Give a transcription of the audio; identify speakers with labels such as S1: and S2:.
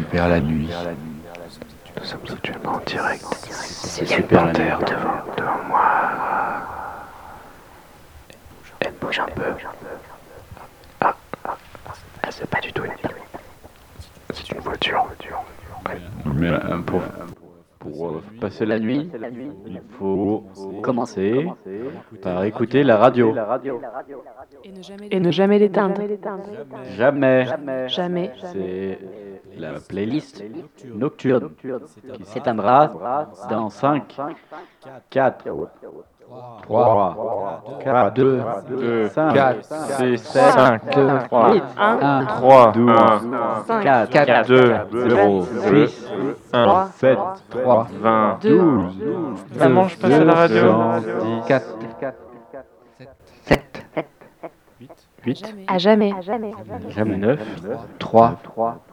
S1: Super la nuit.
S2: Nous sommes actuellement en direct.
S1: C'est
S2: Il y a une
S1: super la nuit.
S2: panthère devant moi. Elle bouge un peu. Ah, c'est pas du tout une panthère. C'est une voiture.
S1: Mais pour passer la nuit, il faut commencer par écouter la radio.
S3: Et ne jamais l'éteindre.
S1: Jamais.
S3: Jamais.
S1: C'est la playlist nocturne qui s'éteindra dans 5, 4, 3, 4, 2, 5,
S4: 4,
S1: 6, 7,
S4: 5, 3,
S1: 8,
S3: 1,
S4: 3,
S1: 12, 4,
S4: 4, 2,
S1: 0, 6,
S4: 1,
S1: 7, 3,
S4: 20.
S1: 12,
S4: Maman, je passe à la radio.
S1: 4, 7, 8,
S3: À jamais.
S1: jamais 9, 3,